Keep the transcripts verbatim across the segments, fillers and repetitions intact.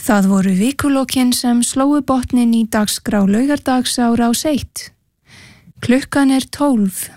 Það voru vikulokkin sem slóu botnin í dagskrá laugardags á Rás eitt. Klukkan er tólf.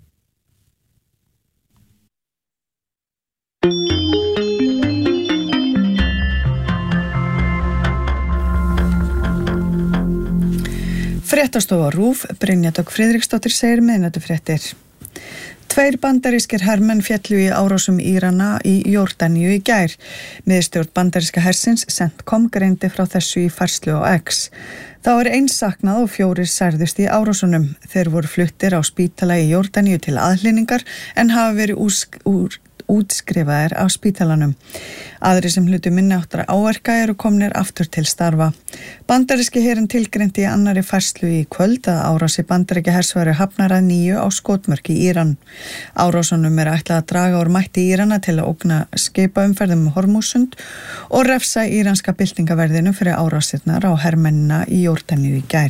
Fréttastofa RÚV, Brynja Dögg Friðriksdóttir segir miðnættufréttir. Tveir bandarískir hermenn féllu í árásum Írana í Jórdaníu í gær. Miðstjórn bandaríska hersins CENTCOM greindi frá þessu í færslu á X. Þá er eins saknað og fjórir særðust í árásunum. Þeir voru fluttir á spítala í Jórdaníu til aðhlynningar en hafa verið úsk, úr útskrifaðir á spítalanum. Aðrir sem hlutu minniháttar áverka eru komnir aftur til starfa. Bandaríski herinn tilgreindi í annarri færslu í kvöld að árási bandaríski hers væru hafnar að nýju á skotmörk í Íran. Árásunum er ætlað að draga úr mætti Írana til að ógna skipaumferðum um Hormúsund og refsa íranska byltingaverðinu fyrir árásirnar á hermennina í Jórdaníu í gær.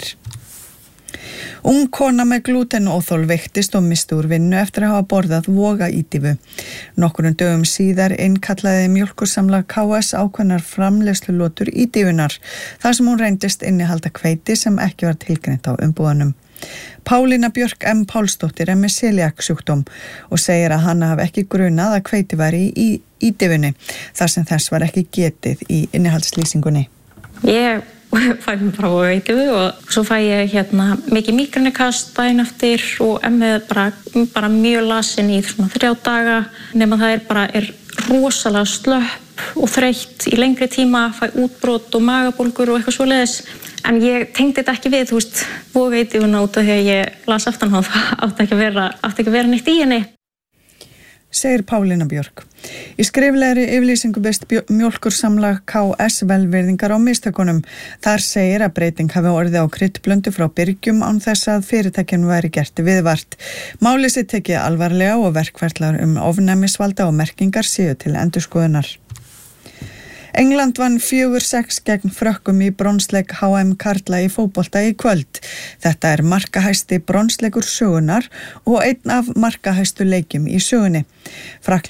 Ung kona með glútenóþol veiktist og missti úr vinnu eftir að hafa borðað vogaítífu. Nokkrum dögum síðar innkallaði mjólkursamlag K S ákveðnar framleiðslulotur ítífunar, þar sem hún reyndist innihalda hveiti sem ekki var tilgreint á umbúðunum. Pálína Björk M. Pálsdóttir er með celiaksjúkdóm og segir að hana hafi ekki grunað að hveiti væri í ítífunni, þar sem þess var ekki getið í innihaldslýsingunni. Ég fæ mér bara vogaítífu og svo fæ ég hérna mikið mígrenikast daginn eftir og er með bara, bara mjög lasin í svona þrjá daga, nema það er bara er rosalega slöpp og þreytt í lengri tíma, fæ útbrot og magabólgur og eitthvað svoleiðis. En ég tengdi þetta ekki við, þú veist, vogaítífuna út af því að ég las aftan á það, átti ekki að vera, átti ekki að vera neitt í henni. Segir Pálína Björk. Í skriflegri yfirlýsingu best mjólkursamlag K S velvirðingar á mistökunum. Þar segir að breyting hafi orðið á kryddblöndu frá byrgjum án þess að fyrirtækinu væri gert viðvart. Málið sé tekið alvarlega og verkferlar um ofnæmisvalda og merkingar séu til endurskoðunar. England vann fjögur sex gegn Frökkum í bronsleik H M karla í fótbolta í kvöld. Þetta er markahæsti bronsleikur sögunar og einn af markahæstu leikjum í sögunni. Frakkland